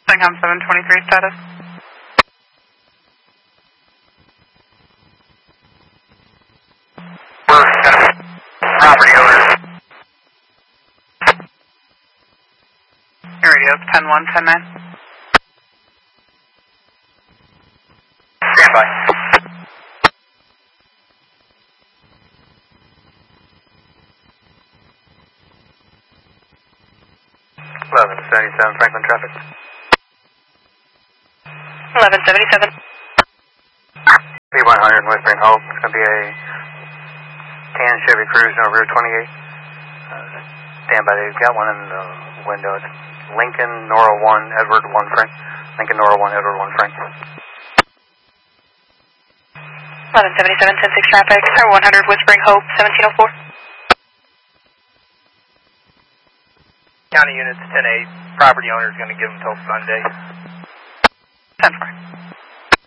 Lincoln 723 status. Property owners. Your radio's 10-1, 10-9. Stand by. 1177 Franklin traffic. 1177. P100 Whispering Hope. It's going to be a tan Chevy Cruze over Route 28. Stand by. They've got one in the window. It's Lincoln Nora 1 Edward 1 Frank. Lincoln Nora 1 Edward 1 Frank. 1177 10-6 traffic. 100 Whispering Hope 1704. County units 10-8. Property owner is going to give them till Sunday. 10-4.